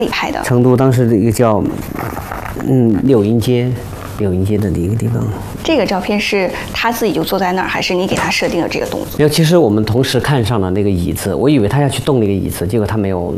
里拍的？ 成都当时的一个叫柳荫街的一个地方。 这个照片是他自己就坐在那儿，还是你给他设定了这个动作？ 没有，其实我们同时看上了那个椅子，我以为他要去动那个椅子，结果他没有